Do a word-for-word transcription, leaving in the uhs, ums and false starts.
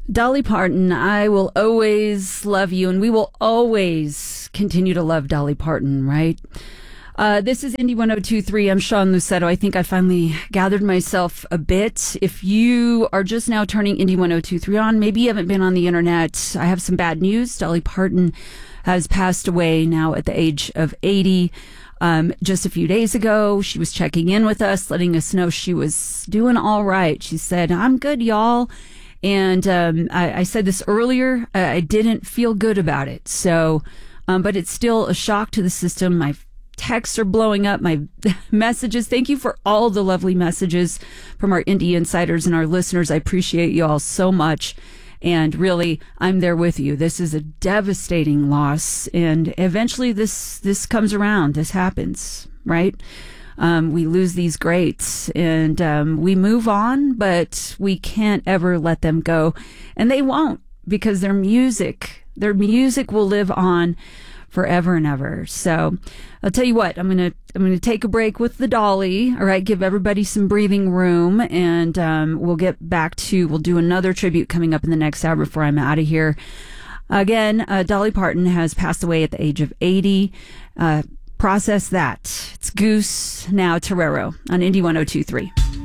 Dolly Parton, I will always love you, and we will always continue to love Dolly Parton, right? Uh, this is Indie one oh two point three. I'm Sean Lucetto. I think I finally gathered myself a bit. If you are just now turning Indie one oh two point three on, maybe you haven't been on the internet, I have some bad news. Dolly Parton has passed away now at the age of eighty. Um, just a few days ago, she was checking in with us, letting us know she was doing all right. She said, "I'm good, y'all." And um, I, I said this earlier, I didn't feel good about it. So, um, but it's still a shock to the system. My texts are blowing up, my messages. Thank you for all the lovely messages from our Indie Insiders and our listeners. I appreciate you all so much. And really, I'm there with you. This is a devastating loss. And eventually this, this comes around. This happens, right? Um, we lose these greats and um, we move on, but we can't ever let them go. And they won't, because their music, their music will live on forever and ever. So I'll tell you what, I'm going to, I'm going to take a break with the Dolly. All right. Give everybody some breathing room, and um, we'll get back to, we'll do another tribute coming up in the next hour before I'm out of here. Again, uh, Dolly Parton has passed away at the age of eighty. Uh, process that. It's Goose, now Torero on Indie one oh two point three.